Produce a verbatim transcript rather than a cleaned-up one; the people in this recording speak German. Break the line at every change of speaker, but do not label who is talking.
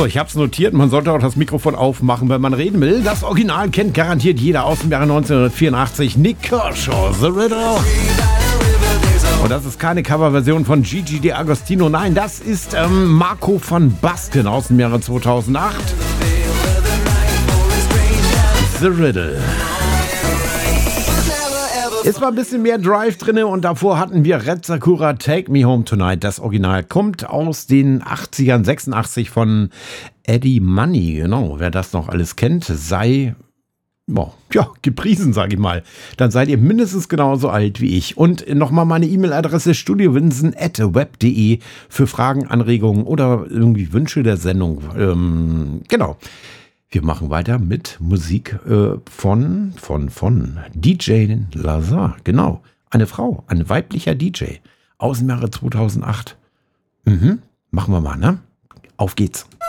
So, ich habe es notiert. Man sollte auch das Mikrofon aufmachen, wenn man reden will. Das Original kennt garantiert jeder aus dem Jahre neunzehnhundertvierundachtzig. Nick Kershaw, The Riddle. Und das ist keine Coverversion von Gigi D'Agostino. Nein, das ist ähm, Marco van Basten aus dem Jahre zweitausendacht. The Riddle. Ist mal ein bisschen mehr Drive drin und davor hatten wir Red Sakura Take Me Home Tonight. Das Original kommt aus den achtzigern, sechsundachtzig von Eddie Money. Genau, wer das noch alles kennt, sei oh, ja, gepriesen, sage ich mal. Dann seid ihr mindestens genauso alt wie ich. Und nochmal meine E-Mail-Adresse studiowinsen at web punkt de für Fragen, Anregungen oder irgendwie Wünsche der Sendung. Ähm, genau. Wir machen weiter mit Musik äh, von, von, von D J Lazar. Genau, eine Frau, ein weiblicher D J aus dem Jahre zweitausendacht. Mhm, machen wir mal, ne? Auf geht's.